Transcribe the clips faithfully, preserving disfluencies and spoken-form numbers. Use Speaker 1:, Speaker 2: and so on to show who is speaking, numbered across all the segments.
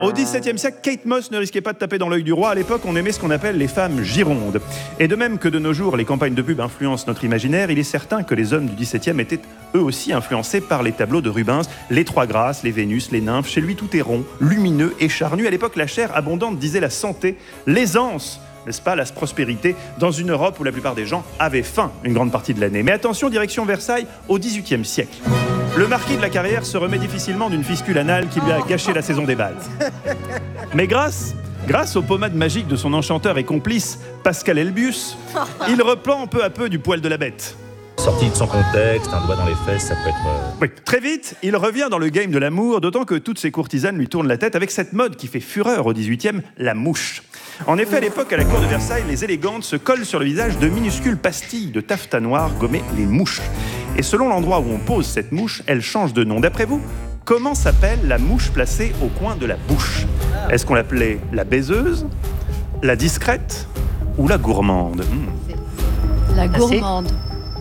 Speaker 1: Au dix-septième siècle, Kate Moss ne risquait pas de taper dans l'œil du roi. À l'époque, on aimait ce qu'on appelle les femmes girondes. Et de même que de nos jours, les campagnes de pub influencent notre imaginaire, il est certain que les hommes du dix-septième étaient eux aussi influencés par les tableaux de Rubens, les Trois Grâces, les Vénus, les Nymphes. Chez lui, tout est rond, lumineux et charnu. À l'époque, la chair abondante disait la santé, l'aisance, n'est-ce pas, la prospérité, dans une Europe où la plupart des gens avaient faim une grande partie de l'année. Mais attention, direction Versailles, au dix-huitième siècle. Le marquis de la Carrière se remet difficilement d'une fistule anale qui lui a gâché la saison des bals. Mais grâce, grâce aux pommades magiques de son enchanteur et complice, Pascal Elbius, il repent peu à peu du poil de la bête.
Speaker 2: Sorti de son contexte, un doigt dans les fesses, ça peut être... Euh...
Speaker 1: Oui, très vite, il revient dans le game de l'amour, d'autant que toutes ses courtisanes lui tournent la tête avec cette mode qui fait fureur au dix-huitième, la mouche. En effet, à l'époque, à la cour de Versailles, les élégantes se collent sur le visage de minuscules pastilles de taffetas noir gommées les mouches. Et selon l'endroit où on pose cette mouche, elle change de nom. D'après vous, comment s'appelle la mouche placée au coin de la bouche? Est-ce qu'on l'appelait la baiseuse, la discrète ou la gourmande? hmm.
Speaker 3: La gourmande.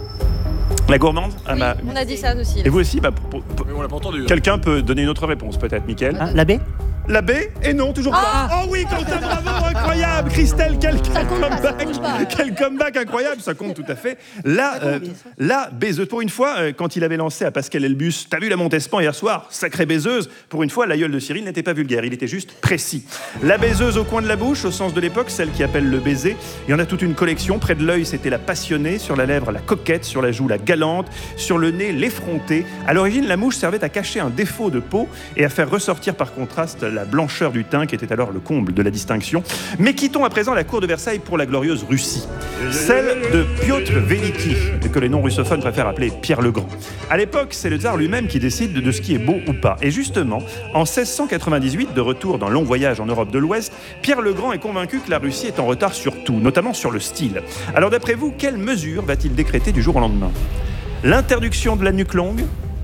Speaker 1: La gourmande ah,
Speaker 3: Oui,
Speaker 1: bah,
Speaker 3: on a dit ça aussi.
Speaker 1: Et vous aussi bah, pour, pour,
Speaker 4: Mais on l'a pas entendu.
Speaker 1: Quelqu'un peut donner une autre réponse, peut-être, Mickaël?
Speaker 5: Ah, la baie?
Speaker 1: La baie? Et non, toujours
Speaker 3: Ah
Speaker 1: pas. Oh oui, Quentin, bravo, incroyable. Christelle, quel, quel
Speaker 3: compte pas,
Speaker 1: comeback,
Speaker 3: ça compte pas.
Speaker 1: quel comeback incroyable, ça compte tout à fait. La, euh, la baiseuse. Pour une fois, euh, quand il avait lancé à Pascal Elbus, t'as vu la Montespan hier soir, sacrée baiseuse. Pour une fois, l'aïeul de Cyril n'était pas vulgaire, il était juste précis. La baiseuse au coin de la bouche, au sens de l'époque, celle qui appelle le baiser. Il y en a toute une collection. Près de l'œil, c'était la passionnée, sur la lèvre, la coquette, sur la joue, la galante, sur le nez, l'effrontée. À l'origine, la mouche servait à cacher un défaut de peau et à faire ressortir par contraste la blancheur du teint, qui était alors le comble de la distinction. Mais quittons à présent la cour de Versailles pour la glorieuse Russie, celle de Piotr Veliki, que les non-russophones préfèrent appeler Pierre le Grand. À l'époque, c'est le tsar lui-même qui décide de ce qui est beau ou pas. Et justement, en seize cent quatre-vingt-dix-huit, de retour d'un long voyage en Europe de l'Ouest, Pierre le Grand est convaincu que la Russie est en retard sur tout, notamment sur le style. Alors d'après vous, quelle mesure va-t-il décréter du jour au lendemain? L'interdiction de la nuque longue,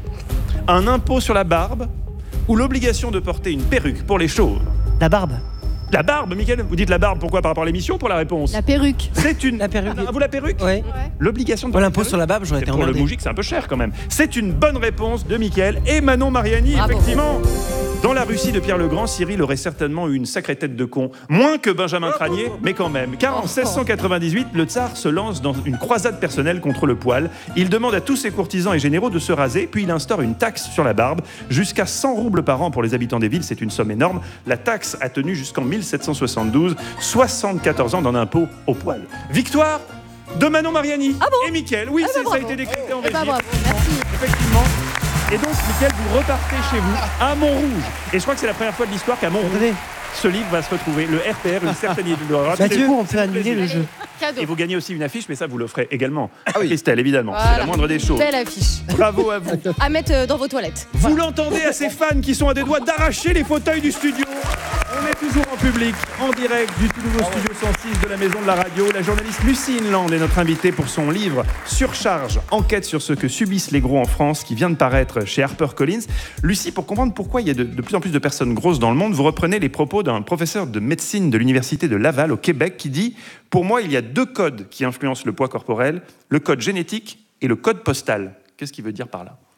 Speaker 1: un impôt sur la barbe ou l'obligation de porter une perruque pour les chauves?
Speaker 5: La barbe.
Speaker 1: La barbe, Mickaël? Vous dites la barbe, pourquoi? Par rapport à l'émission, pour la réponse?
Speaker 3: La perruque.
Speaker 1: C'est une...
Speaker 5: La perruque.
Speaker 1: Ah, vous, la perruque?
Speaker 5: Ouais.
Speaker 1: L'obligation de
Speaker 5: Moi,
Speaker 1: porter
Speaker 5: l'impôt
Speaker 1: une
Speaker 5: sur la barbe, j'aurais
Speaker 1: perruque.
Speaker 5: été
Speaker 1: Pour le
Speaker 5: emmerdé.
Speaker 1: moujik, c'est un peu cher quand même. C'est une bonne réponse de Mickaël et Manon Mariani,
Speaker 3: Bravo.
Speaker 1: effectivement. Dans la Russie de Pierre le Grand, Cyril aurait certainement eu une sacrée tête de con. Moins que Benjamin Tranier, mais quand même. Car en seize cent quatre-vingt-dix-huit, le tsar se lance dans une croisade personnelle contre le poil. Il demande à tous ses courtisans et généraux de se raser, puis il instaure une taxe sur la barbe. Jusqu'à cent roubles par an pour les habitants des villes, c'est une somme énorme. La taxe a tenu jusqu'en mille sept cent soixante-douze, soixante-quatorze ans d'en impôt au poil. Victoire de Manon Mariani
Speaker 3: Ah bon?
Speaker 1: et Mickaël. Oui,
Speaker 3: Ah bah
Speaker 1: c'est- ça a
Speaker 3: bravo.
Speaker 1: été décrété en
Speaker 3: Eh bah
Speaker 1: régie.
Speaker 3: bravo, merci.
Speaker 1: Effectivement. Et donc, Mickaël, vous repartez chez vous à Montrouge. Et je crois que c'est la première fois de l'histoire qu'à Montrouge,
Speaker 5: Attendez,
Speaker 1: ce livre va se retrouver. Le R P R, une certaine idée de l'Europe.
Speaker 5: bah, du coup, on peut annuler le jeu.
Speaker 3: Cadeau.
Speaker 1: Et vous gagnez aussi une affiche, mais ça, vous l'offrez également à Christelle, évidemment. C'est
Speaker 3: Voilà.
Speaker 1: la moindre des choses.
Speaker 3: Belle affiche.
Speaker 1: Bravo à vous.
Speaker 3: À mettre euh, dans vos toilettes.
Speaker 1: Vous l'entendez à ces fans qui sont à des doigts d'arracher les fauteuils du studio. On est toujours en public, en direct du tout nouveau studio cent six de la Maison de la Radio. La journaliste Lucie Inland est notre invitée pour son livre Surcharge, enquête sur ce que subissent les gros en France, qui vient de paraître chez HarperCollins. Lucie, pour comprendre pourquoi il y a de, de plus en plus de personnes grosses dans le monde, vous reprenez les propos d'un professeur de médecine de l'Université de Laval au Québec qui dit « Pour moi, il y a deux codes qui influencent le poids corporel, le code génétique et le code postal ». Qu'est-ce qu'il veut dire par là?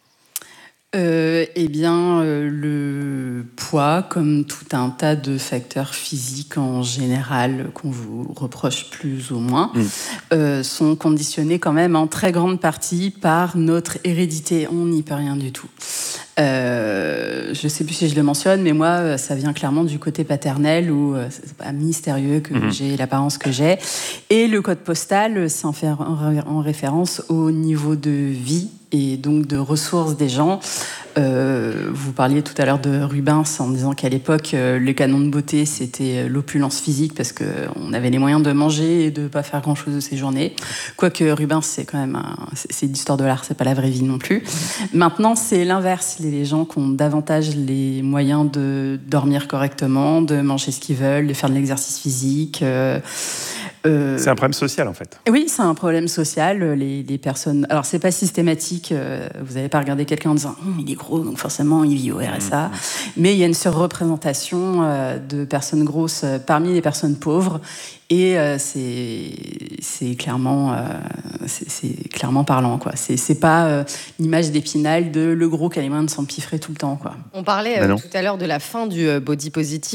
Speaker 6: Euh, eh bien, euh, le poids, comme tout un tas de facteurs physiques en général qu'on vous reproche plus ou moins, mmh. euh, sont conditionnés quand même en très grande partie par notre hérédité. On n'y peut rien du tout. Euh, je ne sais plus si je le mentionne, mais moi, ça vient clairement du côté paternel où euh, c'est pas mystérieux que mmh. j'ai l'apparence que j'ai. Et le code postal, c'est en, faire, en, en référence au niveau de vie et donc de ressources des gens. Euh, vous parliez tout à l'heure de Rubens en disant qu'à l'époque, euh, le canon de beauté, c'était l'opulence physique parce qu'on avait les moyens de manger et de ne pas faire grand-chose de ses journées. Quoique Rubens, c'est quand même un, c'est, c'est l'histoire de l'art, c'est pas la vraie vie non plus. Maintenant, c'est l'inverse. Les gens qui ont davantage les moyens de dormir correctement, de manger ce qu'ils veulent, de faire de l'exercice physique... Euh,
Speaker 1: Euh, c'est un problème social, en fait.
Speaker 6: Oui, c'est un problème social. Les, les personnes... Alors, c'est pas systématique. Euh, vous n'allez pas regarder quelqu'un en disant hm, « il est gros, donc forcément, il vit au R S A mmh. ». Mais il y a une surreprésentation euh, de personnes grosses euh, parmi les personnes pauvres. Et euh, c'est, c'est, clairement, euh, c'est, c'est clairement parlant, quoi. C'est, c'est pas euh, l'image d'Épinal de le gros qui a les moyens de s'empiffrer tout le temps, quoi.
Speaker 3: On parlait euh, tout à l'heure de la fin du euh, body positive.